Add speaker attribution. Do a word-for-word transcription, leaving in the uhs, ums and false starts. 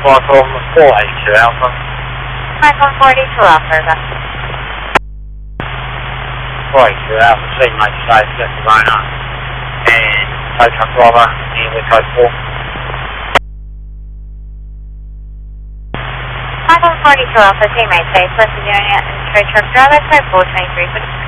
Speaker 1: Fly from four eighty-two Alpha.
Speaker 2: Flight one forty-two Alpha, over.
Speaker 1: four eighty-two Alpha, seat mate safe, left the runner, and tow truck driver, in with code four.
Speaker 2: Flight one forty-two Alpha, teammate safe, left the unit and tow truck driver, code four twenty-three.